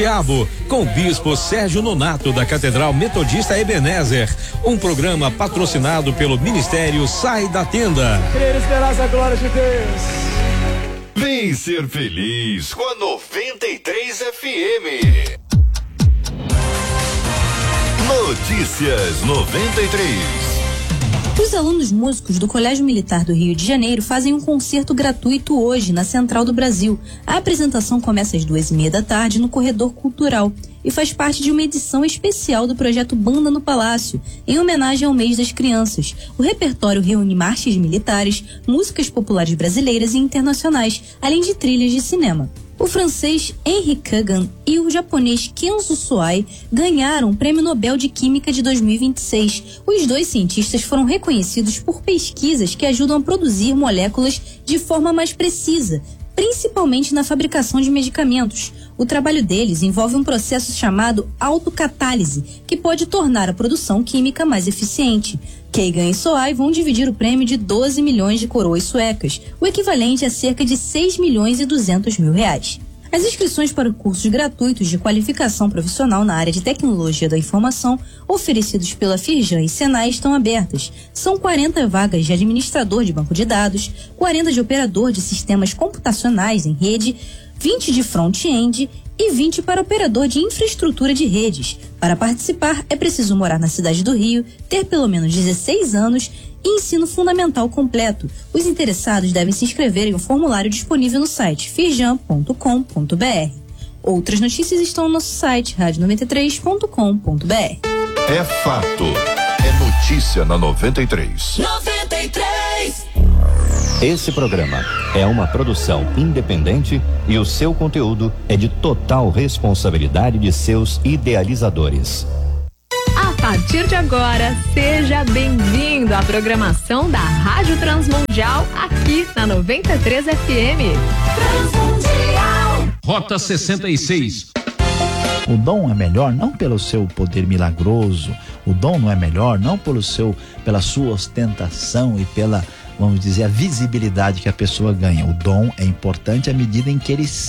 Diabo, com o bispo Sérgio Nonato da Catedral Metodista Ebenezer, um programa patrocinado pelo Ministério Sai da Tenda. Crer, esperança, glória de Deus. Vem ser feliz com a 93 FM. Notícias 93. Os alunos músicos do Colégio Militar do Rio de Janeiro fazem um concerto gratuito hoje na Central do Brasil. A apresentação começa às 2:30 da tarde no Corredor Cultural e faz parte de uma edição especial do projeto Banda no Palácio, em homenagem ao mês das crianças. O repertório reúne marchas militares, músicas populares brasileiras e internacionais, além de trilhas de cinema. O francês Henri Kagan e o japonês Kenzo Suai ganharam o Prêmio Nobel de Química de 2026. Os dois cientistas foram reconhecidos por pesquisas que ajudam a produzir moléculas de forma mais precisa, principalmente na fabricação de medicamentos. O trabalho deles envolve um processo chamado autocatálise, que pode tornar a produção química mais eficiente. Kagan e Soai vão dividir o prêmio de 12 milhões de coroas suecas, o equivalente a cerca de 6.200.000 reais. As inscrições para cursos gratuitos de qualificação profissional na área de tecnologia da informação, oferecidos pela Firjan e Senai, estão abertas. São 40 vagas de administrador de banco de dados, 40 de operador de sistemas computacionais em rede, 20 de front-end e 20 para operador de infraestrutura de redes. Para participar, é preciso morar na cidade do Rio, ter pelo menos 16 anos e ensino fundamental completo. Os interessados devem se inscrever em um formulário disponível no site firjan.com.br. Outras notícias estão no nosso site radio93.com.br. É fato. É notícia na 93. 93. Esse programa é uma produção independente e o seu conteúdo é de total responsabilidade de seus idealizadores. A partir de agora, seja bem-vindo à programação da Rádio Transmundial aqui na 93 FM. Transmundial. Rota 66. O dom é melhor não pelo seu poder milagroso, o dom não é melhor não pela sua ostentação e pela, vamos dizer, a visibilidade que a pessoa ganha. O dom é importante à medida em que ele